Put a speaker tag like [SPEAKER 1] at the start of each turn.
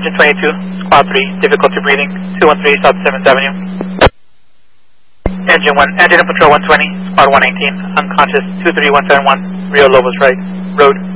[SPEAKER 1] Engine 22, Squad 3, difficulty breathing, 213 South 7th Avenue. Engine and Patrol 120, Squad 118, unconscious, 23171, Rio Lobos right, road.